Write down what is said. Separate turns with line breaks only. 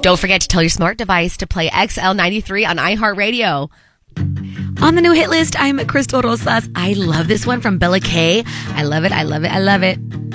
Don't forget to tell your smart device to play XL93 on iHeartRadio. On the new hit list, I'm Crystal Rosas. I love this one from Bella K. I love it. I love it. I love it.